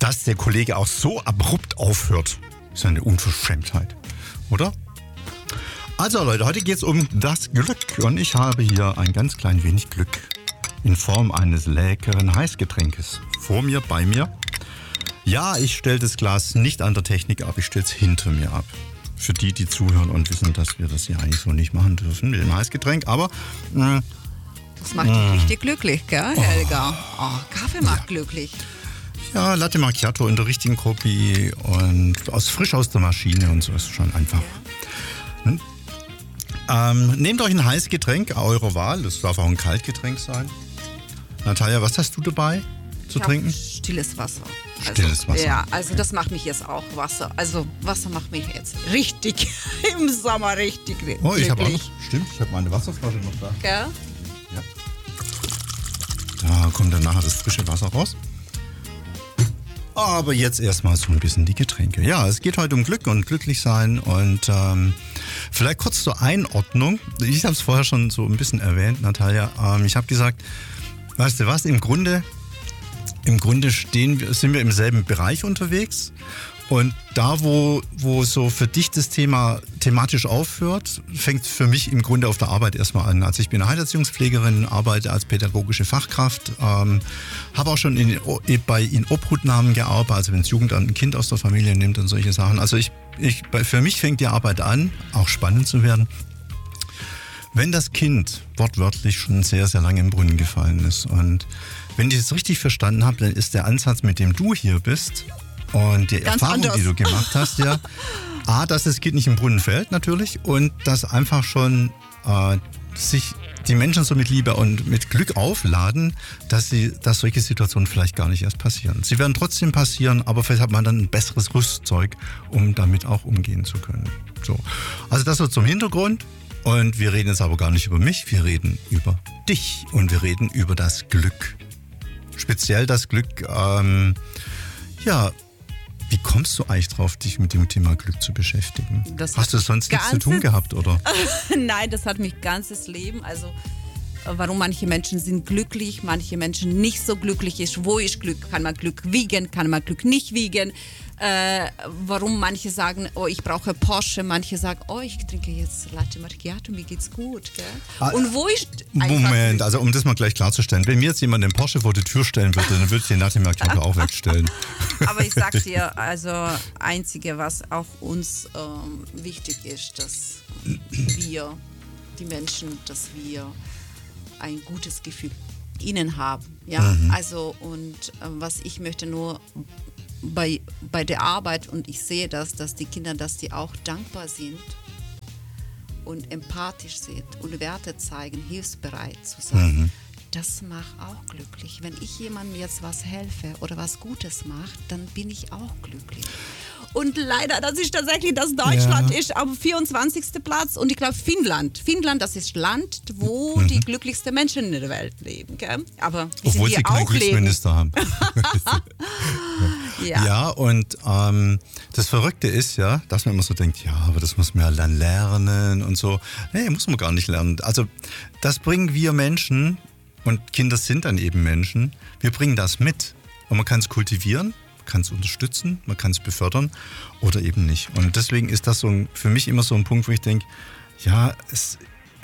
dass der Kollege auch so abrupt aufhört, ist eine Unverschämtheit, oder? Also Leute, heute geht es um das Glück und ich habe hier ein ganz klein wenig Glück in Form eines leckeren Heißgetränkes vor mir, bei mir. Ja, ich stelle das Glas nicht an der Technik ab, ich stelle es hinter mir ab. Für die, die zuhören und wissen, dass wir das ja eigentlich so nicht machen dürfen mit dem Heißgetränk, aber... das macht dich richtig glücklich, gell, Helga? Kaffee macht glücklich. Ja, Latte Macchiato in der richtigen Kopie und frisch aus der Maschine und so ist schon einfach. Nehmt euch ein Heißgetränk eurer Wahl, das darf auch ein Kaltgetränk sein. Natalia, was hast du dabei zu trinken? Stilles Wasser. Stilles Wasser. Ja, also das macht mich jetzt auch Wasser. Also Wasser macht mich jetzt richtig im Sommer richtig glücklich. Oh, ich habe auch noch, stimmt, ich habe meine Wasserflasche noch da. Gell? Ja. Da kommt dann nachher das frische Wasser raus. Aber jetzt erstmal so ein bisschen die Getränke. Ja, es geht heute um Glück und glücklich sein und vielleicht kurz zur Einordnung. Ich habe es vorher schon so ein bisschen erwähnt, Natalia. Ich habe gesagt, weißt du was, im Grunde sind wir im selben Bereich unterwegs und da, wo so für dich das Thema thematisch aufhört, fängt für mich im Grunde auf der Arbeit erstmal an. Also ich bin Heilerziehungspflegerin, arbeite als pädagogische Fachkraft, habe auch schon bei Obhutnahmen gearbeitet, also wenn das Jugendamt ein Kind aus der Familie nimmt und solche Sachen. Also für mich fängt die Arbeit an, auch spannend zu werden, wenn das Kind wortwörtlich schon sehr, sehr lange im Brunnen gefallen ist. Und wenn ich es richtig verstanden habe, dann ist der Ansatz, mit dem du hier bist und die ganz Erfahrung, anders. die du gemacht hast, ja, dass das Kind nicht im Brunnen fällt natürlich und dass einfach schon sich die Menschen so mit Liebe und mit Glück aufladen, dass solche Situationen vielleicht gar nicht erst passieren. Sie werden trotzdem passieren, aber vielleicht hat man dann ein besseres Rüstzeug, um damit auch umgehen zu können. So. Also das so zum Hintergrund. Und wir reden jetzt aber gar nicht über mich, wir reden über dich und wir reden über das Glück. Speziell das Glück, wie kommst du eigentlich drauf, dich mit dem Thema Glück zu beschäftigen? Hast du sonst nichts zu tun gehabt, oder? Nein, das hat mich ganzes Leben, also warum manche Menschen sind glücklich, manche Menschen nicht so glücklich ist. Wo ist Glück? Kann man Glück wiegen? Kann man Glück nicht wiegen? Warum manche sagen, oh, ich brauche Porsche, manche sagen, oh, ich trinke jetzt Latte Macchiato, mir geht's gut. Gell? Und wo ist Moment, also um das mal gleich klarzustellen, wenn mir jetzt jemand den Porsche vor die Tür stellen würde, dann würde ich den Latte Macchiato auch wegstellen. Aber ich sag dir, also Einzige, was auch uns wichtig ist, dass wir, die Menschen, dass wir ein gutes Gefühl ihnen haben. Ja? Also und was ich möchte nur bei der Arbeit und ich sehe das, dass die Kinder, dass die auch dankbar sind und empathisch sind und Werte zeigen, hilfsbereit zu sein. Das macht auch glücklich. Wenn ich jemandem jetzt was helfe oder was Gutes mache, dann bin ich auch glücklich. Und leider, das ist tatsächlich, dass Deutschland ist am 24. Platz und ich glaube Finnland. Finnland, das ist Land, wo die glücklichsten Menschen in der Welt leben. Gell? Aber obwohl sie keinen Glücksminister haben. Ja, und das Verrückte ist ja, dass man immer so denkt, ja, aber das muss man ja dann lernen und so. Nee, muss man gar nicht lernen. Also das bringen wir Menschen, und Kinder sind dann eben Menschen, wir bringen das mit. Und man kann es kultivieren, man kann es unterstützen, man kann es befördern oder eben nicht. Und deswegen ist das für mich immer so ein Punkt, wo ich denke, ja, es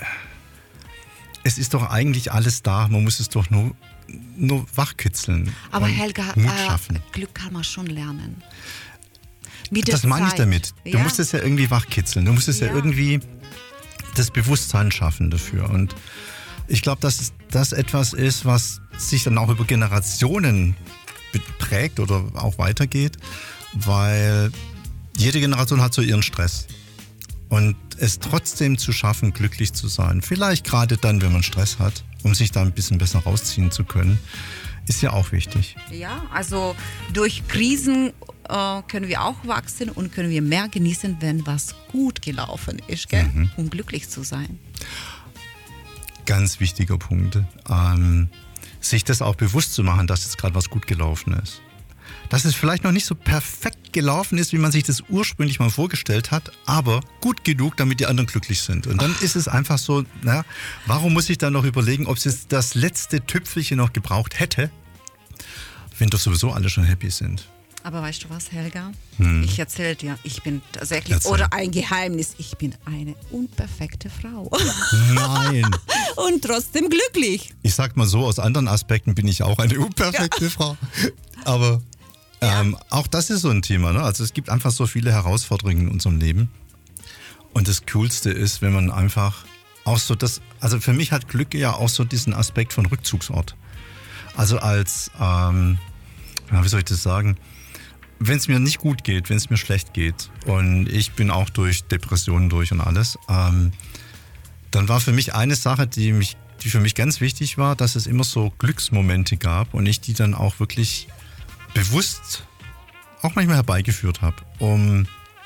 ist doch eigentlich alles da, man muss es doch nur wachkitzeln. Aber Helga, Mut schaffen. Glück kann man schon lernen. Das meine ich damit. Du musst es ja irgendwie wachkitzeln. Du musst es ja irgendwie das Bewusstsein schaffen dafür. Und ich glaube, dass das etwas ist, was sich dann auch über Generationen prägt oder auch weitergeht, weil jede Generation hat so ihren Stress. Und es trotzdem zu schaffen, glücklich zu sein, vielleicht gerade dann, wenn man Stress hat, um sich da ein bisschen besser rausziehen zu können, ist ja auch wichtig. Ja, also durch Krisen können wir auch wachsen und können wir mehr genießen, wenn was gut gelaufen ist, gell? Um glücklich zu sein. Ganz wichtiger Punkt, sich das auch bewusst zu machen, dass jetzt gerade was gut gelaufen ist. Dass es vielleicht noch nicht so perfekt gelaufen ist, wie man sich das ursprünglich mal vorgestellt hat, aber gut genug, damit die anderen glücklich sind. Und dann ist es einfach so, warum muss ich dann noch überlegen, ob es jetzt das letzte Tüpfelchen noch gebraucht hätte, wenn doch sowieso alle schon happy sind. Aber weißt du was, Helga? Ich erzähle dir, ich bin tatsächlich, Erzähl. oder ein Geheimnis, ich bin eine unperfekte Frau. Nein. Und trotzdem glücklich. Ich sag mal so, aus anderen Aspekten bin ich auch eine unperfekte Frau. Aber auch das ist so ein Thema. Ne? Also es gibt einfach so viele Herausforderungen in unserem Leben. Und das Coolste ist, wenn man einfach auch so das, also für mich hat Glück ja auch so diesen Aspekt von Rückzugsort. Also als, wie soll ich das sagen? Wenn es mir nicht gut geht, wenn es mir schlecht geht und ich bin auch durch Depressionen durch und alles, dann war für mich eine Sache, die für mich ganz wichtig war, dass es immer so Glücksmomente gab und ich die dann auch wirklich bewusst auch manchmal herbeigeführt habe, um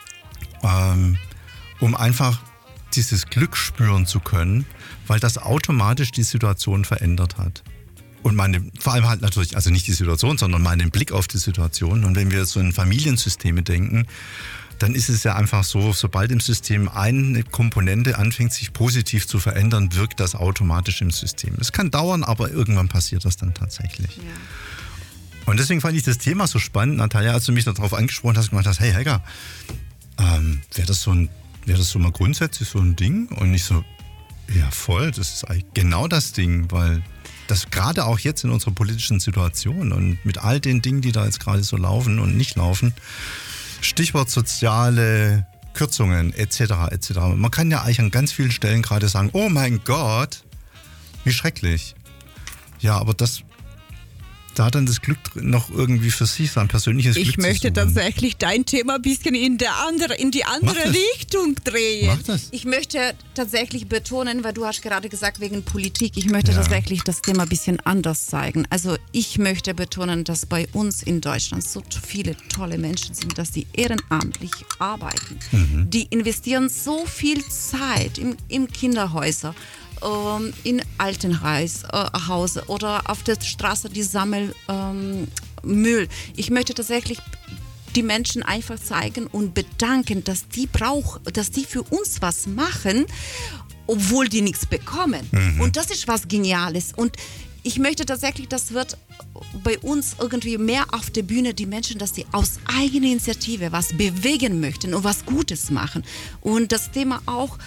einfach dieses Glück spüren zu können, weil das automatisch die Situation verändert hat. Und vor allem halt natürlich, also nicht die Situation, sondern meinen Blick auf die Situation. Und wenn wir so in Familiensysteme denken, dann ist es ja einfach so, sobald im System eine Komponente anfängt, sich positiv zu verändern, wirkt das automatisch im System. Es kann dauern, aber irgendwann passiert das dann tatsächlich. Ja. Und deswegen fand ich das Thema so spannend, Natalia, als du mich darauf angesprochen hast, gemacht hast, hey Helga, wäre das so mal grundsätzlich so ein Ding? Und ich so, ja voll, das ist eigentlich genau das Ding, weil das gerade auch jetzt in unserer politischen Situation und mit all den Dingen, die da jetzt gerade so laufen und nicht laufen, Stichwort soziale Kürzungen etc. etc. Man kann ja eigentlich an ganz vielen Stellen gerade sagen, oh mein Gott, wie schrecklich. Ja, aber da dann das Glück noch irgendwie für sich, sein persönliches Glück Ich möchte zu suchen. tatsächlich dein Thema ein bisschen in die andere Richtung drehen. Mach das. Ich möchte tatsächlich betonen, weil du hast gerade gesagt, wegen Politik, ich möchte tatsächlich das Thema ein bisschen anders zeigen. Also ich möchte betonen, dass bei uns in Deutschland so viele tolle Menschen sind, dass die ehrenamtlich arbeiten. Die investieren so viel Zeit in Kinderhäuser, in Altenhause oder auf der Straße, die sammeln Müll. Ich möchte tatsächlich die Menschen einfach zeigen und bedanken, dass die für uns was machen, obwohl die nichts bekommen. Und das ist was Geniales. Und ich möchte tatsächlich, das wird bei uns irgendwie mehr auf der Bühne, die Menschen, dass die aus eigener Initiative was bewegen möchten und was Gutes machen. Und das Thema auch,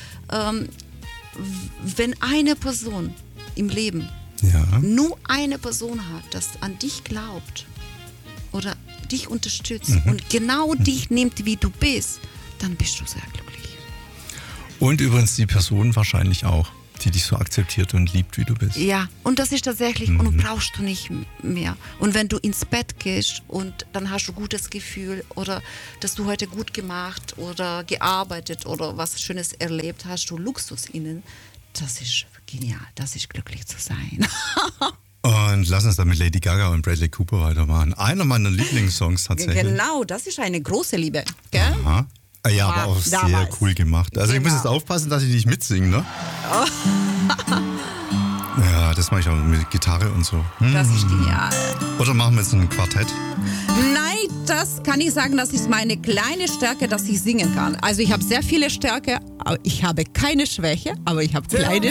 wenn eine Person im Leben nur eine Person hat, das an dich glaubt oder dich unterstützt und genau dich nimmt, wie du bist, dann bist du sehr glücklich. Und übrigens die Person wahrscheinlich auch, die dich so akzeptiert und liebt, wie du bist. Ja, und das ist tatsächlich, und brauchst du nicht mehr. Und wenn du ins Bett gehst und dann hast du ein gutes Gefühl oder dass du heute gut gemacht oder gearbeitet oder was Schönes erlebt hast, du Luxus innen, das ist genial, das ist glücklich zu sein. Und lass uns dann mit Lady Gaga und Bradley Cooper weitermachen. Einer meiner Lieblingssongs tatsächlich. Genau, das ist eine große Liebe, gell? Aha. Ja, aber auch sehr damals. cool gemacht. Also ich muss jetzt aufpassen, dass ich nicht mitsinge, ne? Ja, das mache ich auch mit Gitarre und so. Das ist genial. Oder machen wir jetzt ein Quartett? Nein, das kann ich sagen, das ist meine kleine Stärke, dass ich singen kann. Also ich habe sehr viele Stärke, aber ich habe keine Schwäche, aber ich habe kleine